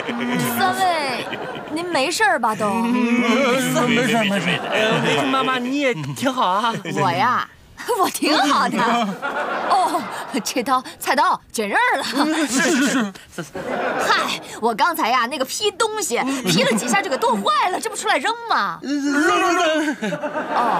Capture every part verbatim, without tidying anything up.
三位，您没事吧？都？ 没事没事没事。 维俊妈妈，你也挺好啊。 我呀。 我挺好的，哦，这刀菜刀卷刃了， 是是是。 嗨，我刚才呀那个劈东西劈了几下就给剁坏了，这不出来扔吗？ 扔扔扔。 哦。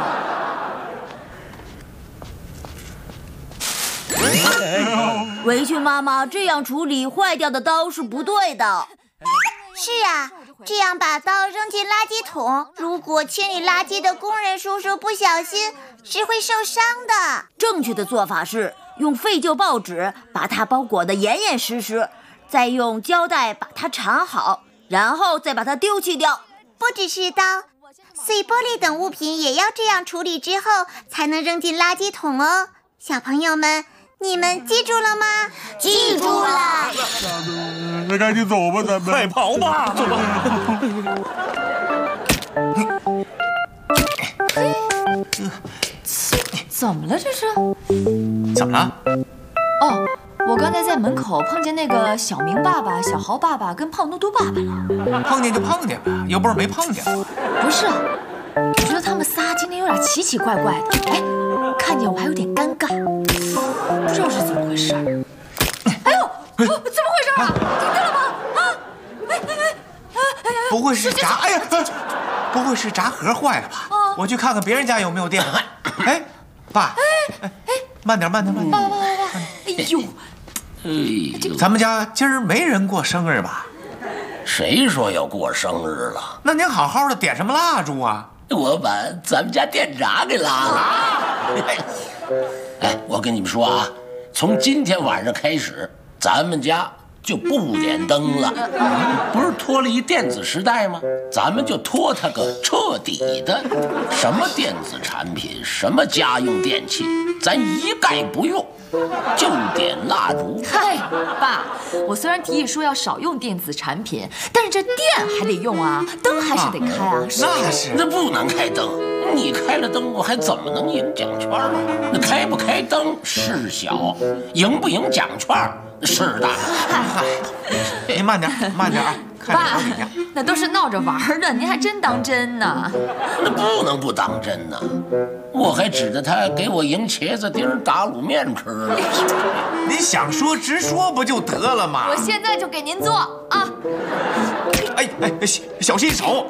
维俊妈妈这样处理坏掉的刀是不对的。 是啊。 这样把刀扔进垃圾桶，如果清理垃圾的工人叔叔不小心，是会受伤的。 正确的做法是用废旧报纸把它包裹得严严实实，再用胶带把它缠好，然后再把它丢弃掉。 不只是刀，碎玻璃等物品也要这样处理之后才能扔进垃圾桶哦。小朋友们，你们记住了吗？ 记住了。 那赶紧走吧，咱们快跑吧，走吧。 怎么了这是？ 怎么了？ 哦，我刚才在门口碰见那个小明爸爸、小豪爸爸跟胖嘟嘟爸爸了。 碰见就碰见呗，又不是没碰见。 不是，我觉得他们仨今天有点奇奇怪怪的。哎，看见我还有点尴尬，不知道是怎么回事。哎呦，怎么回事啊？听见了吗？啊！哎哎哎！ 不会是炸？哎呀，不会是炸盒坏了吧？我去看看别人家有没有电。哎，爸，哎哎，慢点慢点慢点。 爸爸爸爸爸！哎呦， 哎， 咱们家今儿没人过生日吧？ 谁说要过生日了？ 那您好好的点什么蜡烛啊？ 我把咱们家店长给拉了。哎，我跟你们说啊，从今天晚上开始，咱们家就不点灯了。不是脱离电子时代吗？咱们就脱它个彻底的。什么电子产品，什么家用电器，咱一概不用，就点蜡烛。 嗨，爸，我虽然提议说要少用电子产品，但是这电还得用啊，灯还是得开啊。 那是， 那不能开灯。你开了灯，我还怎么能赢奖券呢？那开不开灯是小，赢不赢奖券是大。 您慢点，慢点啊！ 爸，那都是闹着玩的，您还真当真呢？ 那不能不当真呢，我还指着他给我赢茄子丁打卤面吃呢。 您想说直说不就得了吗？ 我现在就给您做啊！ 哎哎，小小心手！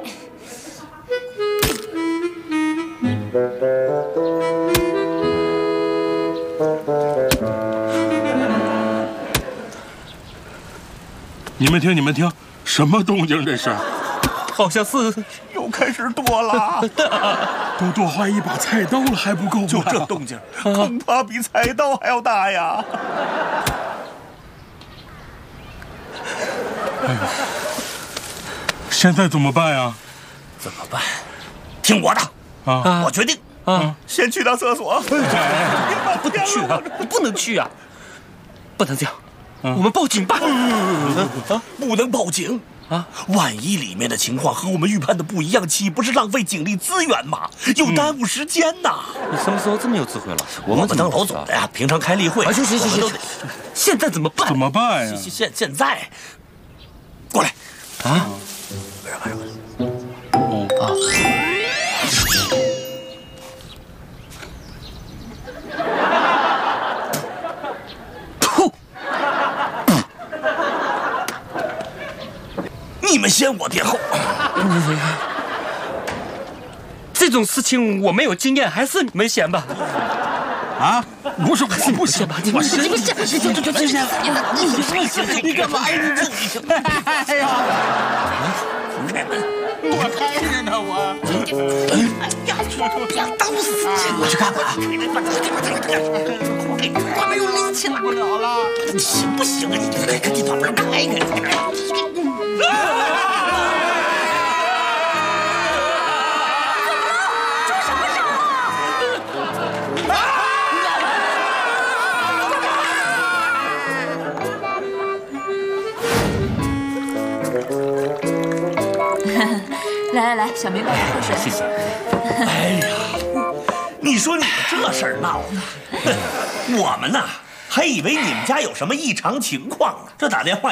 你们听，你们听，什么动静这是？ 好像是又开始剁了， 都剁坏一把菜刀了还不够吗？ 就这动静，恐怕比菜刀还要大呀！ 哎呦，现在怎么办呀？ 怎么办？听我的啊！ 我决定啊， 先去趟厕所。 不能去啊！你不能去啊！不能这样。我们报警吧！ 啊，不能报警啊！万一里面的情况和我们预判的不一样，岂不是浪费警力资源吗？又耽误时间呐！ 你什么时候这么有智慧了？ 我们当老总的呀，平常开例会， 行行行行，现在怎么办？ 怎么办呀？ 现现现在，过来啊！ 哦啊！ 你们先，我殿后。 这种事情我没有经验，还是你们先吧。 啊，不是我不先吧？ 我先， 不是，不是， 就就就先。 你干嘛呀？ 哎呀！我开着呢，我。 哎呀，别刀死！我去看看啊。 快没有力气了， 不了了。 你行不行啊？你赶紧把门开开！ 来来来，小明爸爸喝水。 谢谢。 哎呀，你说你们这事儿闹的，我们呐还以为你们家有什么异常情况呢，这打电话